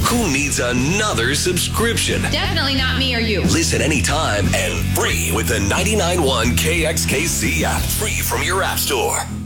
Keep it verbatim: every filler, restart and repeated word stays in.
Who needs another subscription? Definitely not me or you. Listen anytime and free with the ninety-nine point one K X K C app. Free from your app store.